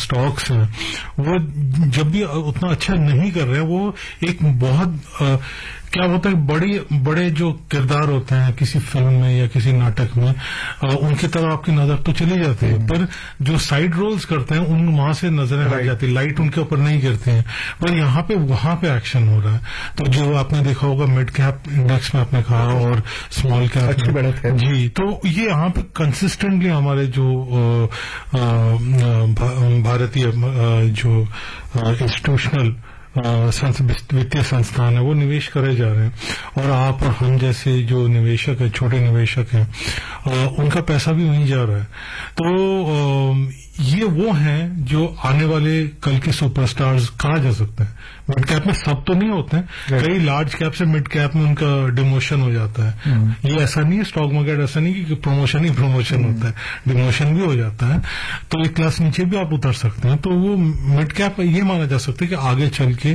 Stocks हैं वो जब भी उतना अच्छा नहीं कर रहे हैं, वो एक बहुत क्या होता है, बड़े जो किरदार होते हैं किसी फिल्म में या किसी नाटक में, उनकी तरफ आपकी नजर तो चली जाती है, पर जो साइड रोल्स करते हैं उन वहां से नजरें हट जाती है, लाइट उनके ऊपर नहीं गिरती है। पर यहाँ पे वहां पे एक्शन हो रहा है। तो जो आपने देखा होगा मिड कैप इंडेक्स में आपने कहा और स्मॉल कैप में, जी, तो ये यहाँ पे कंसिस्टेंटली हमारे जो भारतीय जो इंस्टीट्यूशनल वित्तीय संस्थान है वो निवेश करे जा रहे हैं, और आप और हम जैसे जो निवेशक है, छोटे निवेशक हैं, उनका पैसा भी वहीं जा रहा है। तो ये वो हैं जो आने वाले कल के सुपरस्टार्स कहा जा सकते हैं। मिड कैप में सब तो नहीं होते हैं, कई लार्ज कैप से मिड कैप में उनका डिमोशन हो जाता है। ये ऐसा नहीं है, स्टॉक मार्केट ऐसा नहीं कि प्रमोशन ही प्रमोशन होता है, डिमोशन भी हो जाता है। तो एक क्लास नीचे भी आप उतर सकते हैं। तो वो मिड कैप ये माना जा सकता है कि आगे चल के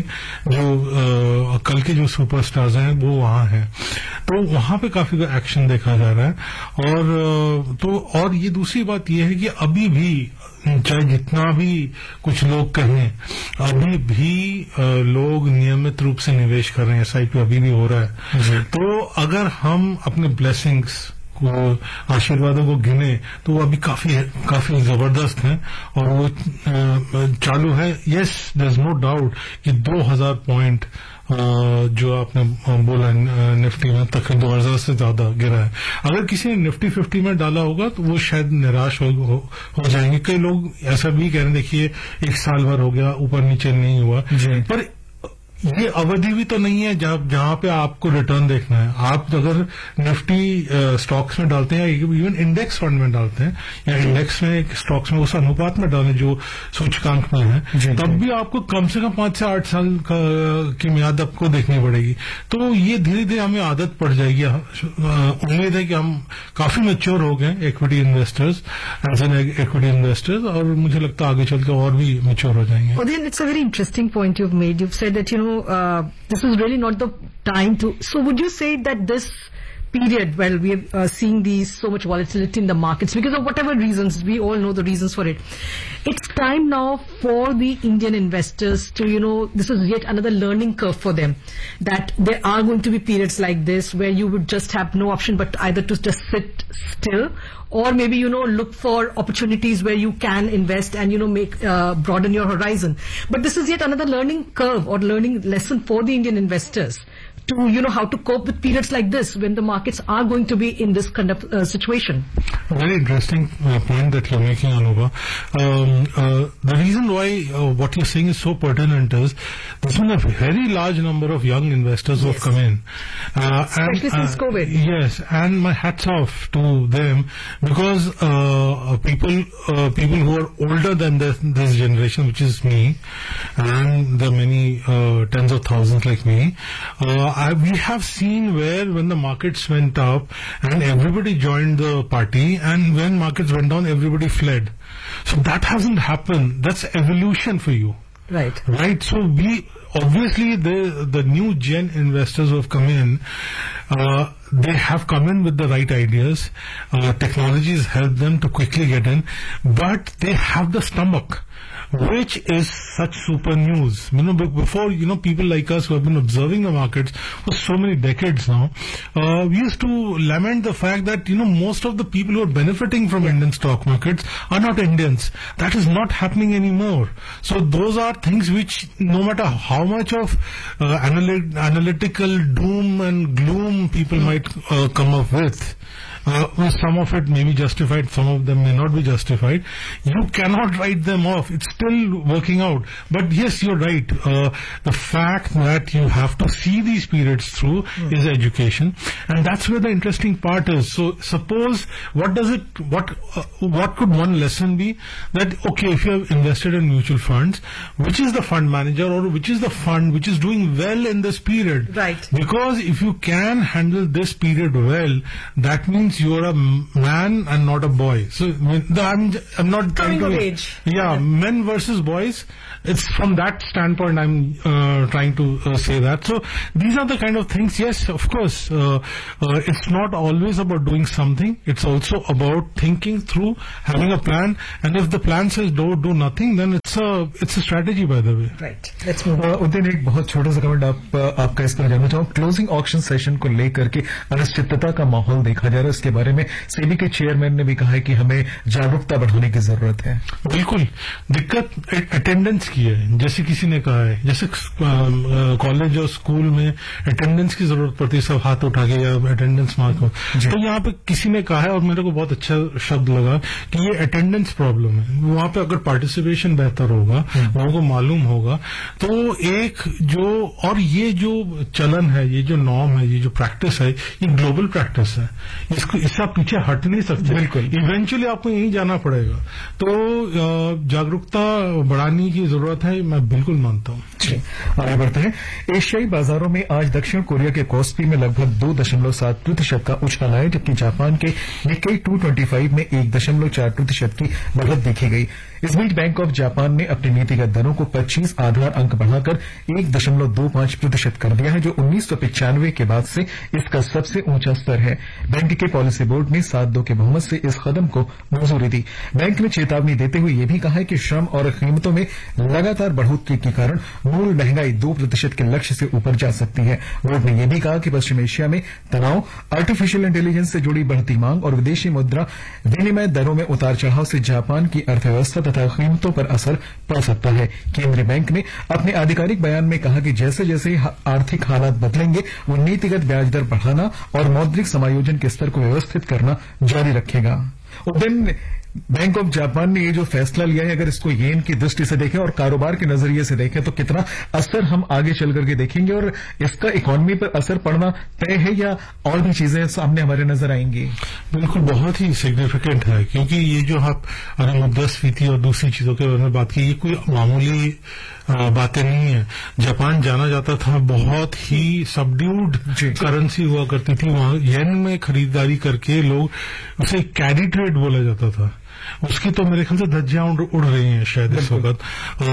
जो कल के जो सुपरस्टार्स हैं वो वहां हैं, तो वहां पे काफी एक्शन देखा जा रहा है। और ये दूसरी बात ये है कि अभी भी चाहे जितना भी कुछ लोग कहें, अभी भी लोग नियमित रूप से निवेश कर रहे हैं, एसआईपी अभी भी हो रहा है। तो अगर हम अपने ब्लेसिंग्स को, आशीर्वादों को गिने, तो वो अभी काफी जबरदस्त हैं और वो चालू है। Yes, there is no doubt कि 2000 पॉइंट जो आपने बोला निफ्टी में तक 2000 से ज्यादा गिरा है। अगर किसी ने निफ्टी 50 में डाला होगा तो वो शायद निराश हो जाएंगे। कई लोग ऐसा भी कह रहे हैं, देखिए एक साल भर हो गया ऊपर नीचे नहीं हुआ, पर ये अवधि भी तो नहीं है जहां पे आपको रिटर्न देखना है। आप अगर निफ्टी स्टॉक्स में डालते हैं या इवन इंडेक्स फंड में डालते हैं या इंडेक्स में स्टॉक्स में उस अनुपात में डालें जो सूचकांक में है, तब भी आपको कम से कम 5 से 8 साल की मियाद आपको देखनी पड़ेगी। तो ये धीरे धीरे हमें आदत पड़ जाएगी। उम्मीद है कि हम काफी मैच्योर हो गए equity investors, as an equity investors, और मुझे लगता है आगे चल के और भी मैच्योर हो जाएंगे। Then it's a very interesting point you've made. You've said that, this is really not the time to. So would you say that this period, well, we are seeing so much volatility in the markets because of whatever reasons, we all know the reasons for it. It's time now for the Indian investors to, this is yet another learning curve for them, that there are going to be periods like this where you would just have no option but either to just sit still, or maybe, look for opportunities where you can invest and, make, broaden your horizon. But this is yet another learning curve or learning lesson for the Indian investors to, how to cope with periods like this when the markets are going to be in this kind of situation. Very interesting point that you're making, Anubha. The reason why what you're saying is so pertinent is there's been a very large number of young investors who have come in. Especially since COVID. Yes, and my hats off to them, because people who are older than this generation, which is me, and there are many tens of thousands like me, we have seen where when the markets went up and everybody joined the party, and when markets went down everybody fled. So that hasn't happened. That's evolution for you. Right. So obviously the new gen investors who have come in, they have come in with the right ideas. Technology has helped them to quickly get in, but they have the stomach, which is such super news. Before, people like us who have been observing the markets for so many decades now, we used to lament the fact that, most of the people who are benefiting from Indian stock markets are not Indians. That is not happening anymore. So those are things which, no matter how much of analytical doom and gloom people might come up with, some of it may be justified, some of them may not be justified. You cannot write them off. It's still working out. But yes, you're right. The fact that you have to see these periods through is education, and that's where the interesting part is. So suppose, what could one lesson be? That, okay, if you have invested in mutual funds, which is the fund manager or which is the fund which is doing well in this period? Right. Because if you can handle this period well, that means you are a man and not a boy. So I'm not trying to age. Yeah, men versus boys. It's from that standpoint I'm trying to say that. So these are the kind of things. Yes, of course, it's not always about doing something. It's also about thinking through, having a plan. And if the plan says do nothing, then it's it's a strategy, by the way. Right. Let's move. Udayan, एक बहुत छोटा सा comment आपका इस पर जानना चाहूँ। Closing auction session को लेकर के अनिश्चितता का माहौल देखा जा रहा है, इसके बारे में सेबी के चेयरमैन ने भी कहा है कि हमें जागरूकता बढ़ाने की जरूरत है। बिल्कुल, दिक्कत अटेंडेंस की है, जैसे किसी ने कहा है, जैसे कॉलेज और स्कूल में अटेंडेंस की जरूरत पड़ती है, सब हाथ उठा के या अटेंडेंस मार्क हो, तो यहाँ पे किसी ने कहा है और मेरे को बहुत अच्छा शब्द लगा कि ये अटेंडेंस प्रॉब्लम है। वहां पे अगर पार्टिसिपेशन बेहतर होगा, लोगों को मालूम होगा, तो एक जो और ये जो चलन है, ये जो नॉर्म है, ये जो प्रैक्टिस है, ये ग्लोबल प्रैक्टिस है, इससे आप पीछे हट नहीं सकते। बिल्कुल, इवेंचुअली आपको यहीं जाना पड़ेगा। तो जागरूकता बढ़ाने की जरूरत है, मैं बिल्कुल मानता हूँ। आगे बढ़ते हैं। एशियाई बाजारों में आज दक्षिण कोरिया के कॉस्पी में लगभग 2.7% का उछाल आया, जबकि जापान के निक्केई 225 में 1.4% की बढ़त देखी गई। इस बीच बैंक ऑफ जापान ने अपनी नीतिगत दरों को 25 आधार अंक बढ़ाकर 1.25% कर दिया है, जो 1995 के बाद से इसका सबसे ऊंचा स्तर है। बैंक के पॉलिसी बोर्ड ने 7-2 के बहुमत से इस कदम को मंजूरी दी। बैंक ने चेतावनी देते हुए यह भी कहा है कि श्रम और कीमतों में लगातार बढ़ोतरी के कारण मूल महंगाई 2% के लक्ष्य से ऊपर जा सकती है। बोर्ड ने यह भी कहा कि पश्चिम एशिया में तनाव, आर्टिफिशियल इंटेलिजेंस से जुड़ी बढ़ती मांग और विदेशी मुद्रा विनिमय दरों में उतार चढ़ाव से जापान की अर्थव्यवस्था तथा कीमतों पर असर पड़ सकता है। केंद्रीय बैंक ने अपने आधिकारिक बयान में कहा कि जैसे जैसे आर्थिक हालात बदलेंगे, वो नीतिगत ब्याज दर बढ़ाना और मौद्रिक समायोजन के स्तर को व्यवस्थित करना जारी रखेगा। उदयन, बैंक ऑफ जापान ने ये जो फैसला लिया है, अगर इसको येन की दृष्टि से देखें और कारोबार के नजरिए से देखें, तो कितना असर हम आगे चल करके देखेंगे और इसका इकोनॉमी पर असर पड़ना तय है या और भी चीजें सामने हमारे नजर आएंगी? बिल्कुल, बहुत ही सिग्निफिकेंट है, क्योंकि ये जो आप मुद्रास्फीति और दूसरी चीजों के बारे में बात की, ये कोई मामूली बातें नहीं है। जापान जाना जाता था, बहुत ही सबड्यूड करेंसी हुआ करती थी, वहां येन में खरीदारी करके लोग उसे कैरी ट्रेड बोला जाता था। उसकी तो मेरे ख्याल से धज्जियां उड़ रही हैं शायद इस वक्त।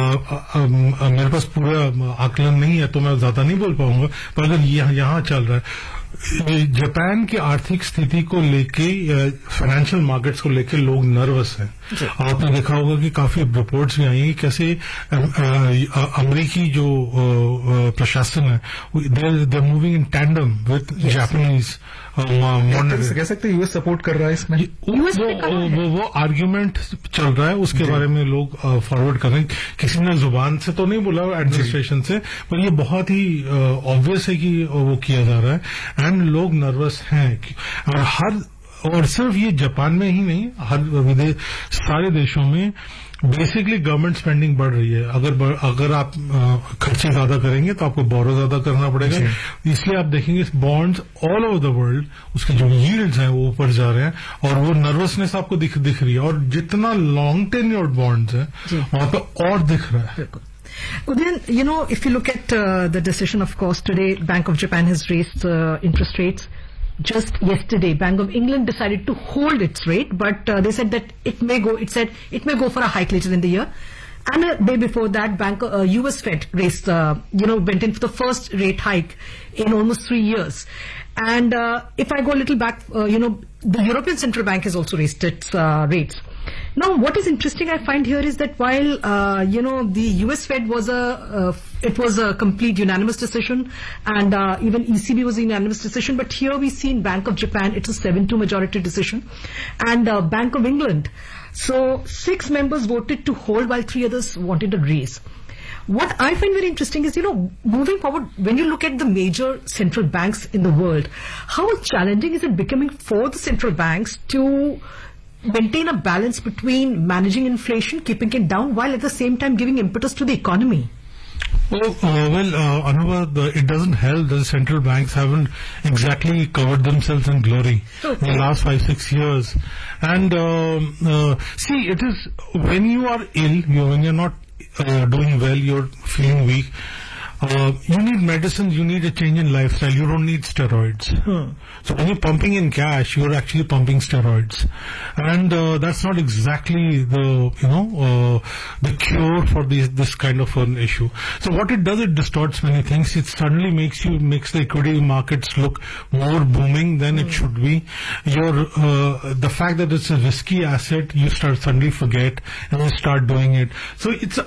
मेरे पास पूरा आकलन नहीं है तो मैं ज्यादा नहीं बोल पाऊंगा, पर अगर यहाँ चल रहा है, जापान की आर्थिक स्थिति को लेके, फाइनेंशियल मार्केट्स को लेके लोग नर्वस हैं। आपने देखा होगा कि काफी रिपोर्ट्स भी आई हैं कैसे अमेरिकी जो प्रशासन है, दे moving in tandem with Japanese. कह सकते हैं यूएस सपोर्ट कर रहा है इसमें। वो आर्ग्यूमेंट चल रहा है, उसके बारे में लोग फॉरवर्ड कर रहे हैं। किसी ने जुबान से तो नहीं बोला एडमिनिस्ट्रेशन से, पर ये बहुत ही ऑब्वियस है कि वो किया जा रहा है एंड लोग नर्वस हैं। और सिर्फ ये जापान में ही नहीं, हर सारे देशों में बेसिकली गवर्नमेंट स्पेंडिंग बढ़ रही है। अगर आप खर्चे ज्यादा करेंगे तो आपको बोरो ज्यादा करना पड़ेगा, इसलिए आप देखेंगे bonds all over the world, उसके जो यील्ड्स हैं वो ऊपर जा रहे हैं और वो नर्वसनेस आपको दिख रही है। और जितना लॉन्ग टेन्योर्ड बॉन्ड्स है वहां पे और दिख रहा है। Then, if you look at the decision, of course, today Bank of Japan has raised interest rates. Just yesterday, Bank of England decided to hold its rate, but they said that it may go for a hike later in the year. And a day before that, US Fed raised, went in for the first rate hike in almost 3 years. And if I go a little back, the European Central Bank has also raised its rates. Now, what is interesting I find here is that while, the US Fed was it was a complete unanimous decision, and even ECB was a unanimous decision, but here we see in Bank of Japan, it's a 7-2 majority decision, and Bank of England. So 6 members voted to hold while 3 others wanted a raise. What I find very interesting is, moving forward, when you look at the major central banks in the world, how challenging is it becoming for the central banks to maintain a balance between managing inflation, keeping it down, while at the same time giving impetus to the economy? Well, Anuva, it doesn't help that the central banks haven't exactly covered themselves in glory in the last 5-6 years. And see, it is when you are ill, when you're not doing well, you're feeling weak, you need medicine, you need a change in lifestyle, you don't need steroids. So when you're pumping in cash, you're actually pumping steroids. And that's not exactly the cure for this kind of an issue. So what it does, it distorts many things. It suddenly makes the equity markets look more booming than it should be. The fact that it's a risky asset, you suddenly forget and you start doing it. So it's